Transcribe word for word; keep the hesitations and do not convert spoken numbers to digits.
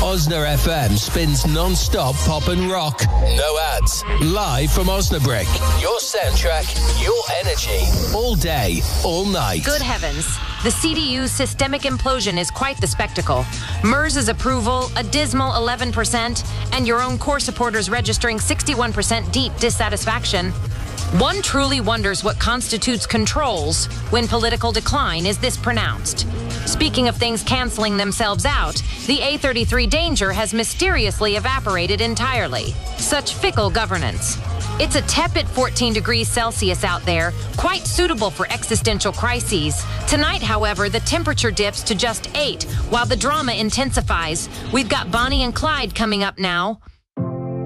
Osna F M spins non-stop pop and rock. No ads. Live from Osnabrück. Your soundtrack, your energy. All day, all night. Good heavens. The C D U's systemic implosion is quite the spectacle. MERS's approval, a dismal eleven percent, and your own core supporters registering sixty-one percent deep dissatisfaction. One truly wonders what constitutes controls when political decline is this pronounced. Speaking of things canceling themselves out, the A thirty-three danger has mysteriously evaporated entirely. Such fickle governance. It's a tepid fourteen degrees Celsius out there, quite suitable for existential crises. Tonight, however, the temperature dips to just eight, while the drama intensifies. We've got Bonnie and Clyde coming up now.